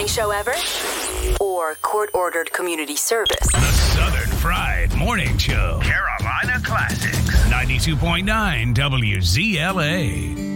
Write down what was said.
morning show ever? Or court-ordered community service? The Southern Fried Morning Show. Carolina Classics. 92.9 WZLA.